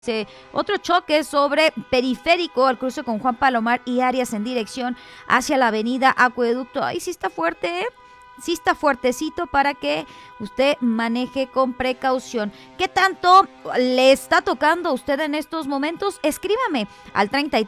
Otro choque sobre Periférico al cruce con Juan Palomar y Arias en dirección hacia la avenida Acueducto. Ahí sí está fuerte, ¿eh? Sí está fuertecito para que usted maneje con precaución. ¿Qué tanto le está tocando a usted en estos momentos? Escríbame al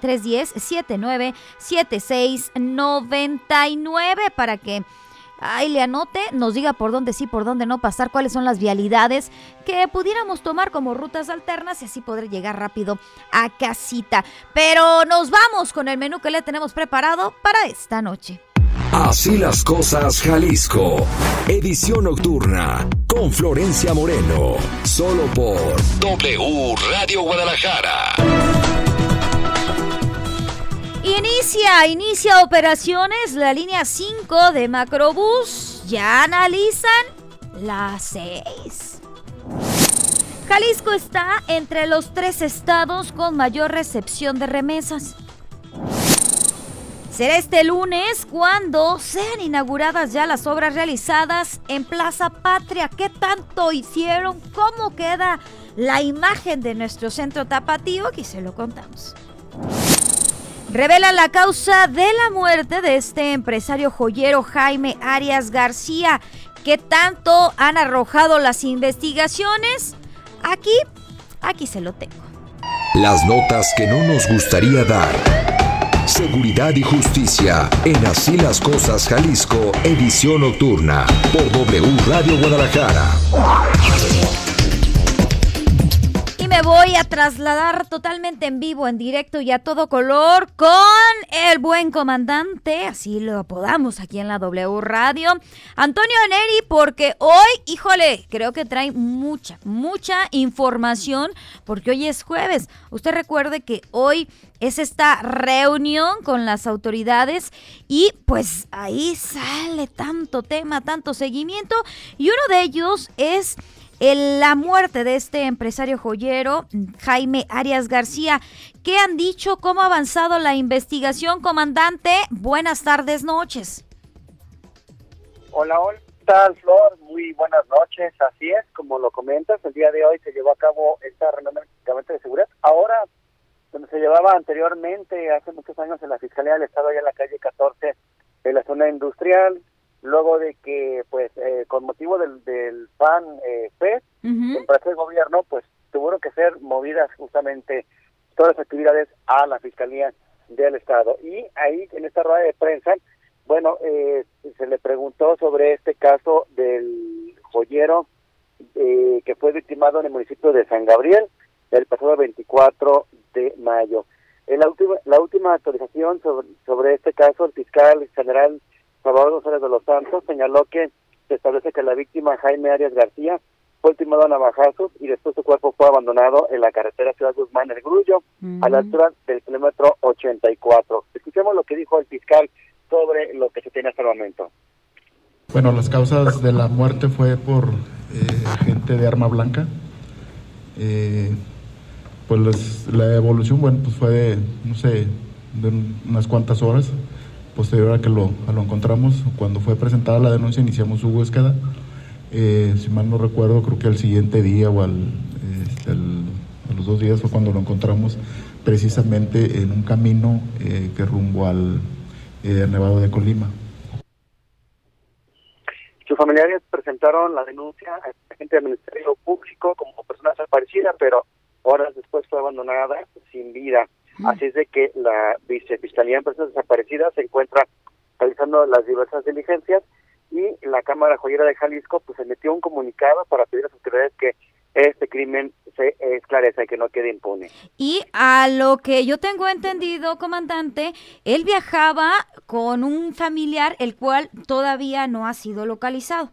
3310-797699 para que ahí le anote, nos diga por dónde sí, por dónde no pasar, cuáles son las vialidades que pudiéramos tomar como rutas alternas y así poder llegar rápido a casita. Pero nos vamos con el menú que le tenemos preparado para esta noche. Así las cosas, Jalisco. Edición nocturna con Florencia Moreno. Solo por W Radio Guadalajara. Inicia operaciones la línea 5 de Macrobús. Ya analizan la 6. Jalisco está entre los 3 estados con mayor recepción de remesas. Será este lunes cuando sean inauguradas ya las obras realizadas en Plaza Patria. ¿Qué tanto hicieron? ¿Cómo queda la imagen de nuestro centro tapatío? Aquí se lo contamos. Revelan la causa de la muerte de este empresario joyero Jaime Arias García. ¿Qué tanto han arrojado las investigaciones? Aquí se lo tengo. Las notas que no nos gustaría dar. Seguridad y justicia en Así las cosas, Jalisco, edición nocturna por W Radio Guadalajara. Me voy a trasladar totalmente en vivo, en directo y a todo color con el buen comandante, así lo apodamos aquí en la W Radio, Antonio Neri, porque hoy, híjole, creo que trae mucha información, porque hoy es jueves. Usted recuerde que hoy es esta reunión con las autoridades y pues ahí sale tanto tema, tanto seguimiento, y uno de ellos es la muerte de este empresario joyero, Jaime Arias García. ¿Qué han dicho? ¿Cómo ha avanzado la investigación, comandante? Buenas tardes, noches. Hola, ¿qué tal, Flor? Muy buenas noches. Así es, como lo comentas, el día de hoy se llevó a cabo esta reunión del Gabinete de Seguridad. Ahora, donde se llevaba anteriormente, hace muchos años, en la Fiscalía del Estado, allá en la calle 14, en la zona industrial, luego de que, pues, con motivo del PAN FED, en parte del gobierno, pues, tuvieron que ser movidas justamente todas las actividades a la Fiscalía del Estado. Y ahí, en esta rueda de prensa, bueno, se le preguntó sobre este caso del joyero que fue victimado en el municipio de San Gabriel el pasado 24 de mayo. En la última actualización sobre este caso, el fiscal general Salvador González de los Santos señaló que se establece que la víctima, Jaime Arias García, fue ultimado a navajazos y después su cuerpo fue abandonado en la carretera Ciudad Guzmán, El Grullo, a la altura del kilómetro 84. Escuchemos lo que dijo el fiscal sobre lo que se tiene hasta el momento. Bueno, las causas de la muerte fue por gente de arma blanca. Pues la evolución, bueno, pues fue de unas cuantas horas. Posterior a que lo encontramos, cuando fue presentada la denuncia, iniciamos su búsqueda. Si mal no recuerdo, creo que al siguiente día o a los 2 días fue cuando lo encontramos precisamente en un camino que rumbo al Nevado de Colima. Sus familiares presentaron la denuncia a la gente del Ministerio Público como persona desaparecida, pero horas después fue abandonada sin vida. Así es de que la Vicefiscalía en Personas Desaparecidas se encuentra realizando las diversas diligencias y la Cámara Joyera de Jalisco pues emitió un comunicado para pedir a las autoridades que este crimen se esclarezca y que no quede impune. Y a lo que yo tengo entendido, comandante, él viajaba con un familiar el cual todavía no ha sido localizado.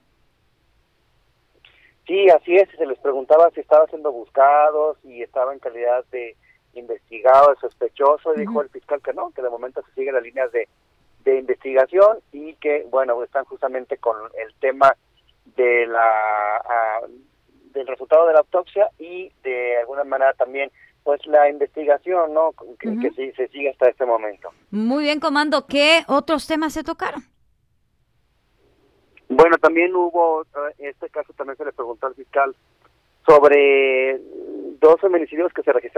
Sí, así es. Se les preguntaba si estaba siendo buscado, si estaba en calidad de investigado, de sospechoso, y dijo el fiscal que no, que de momento se siguen las líneas de investigación y que, bueno, están justamente con el tema de del resultado de la autopsia y de alguna manera también pues la investigación, ¿no? Que sí, se sigue hasta este momento. Muy bien, comando. ¿Qué otros temas se tocaron? Bueno, también hubo, este caso también se le preguntó al fiscal sobre 2 feminicidios que se registraron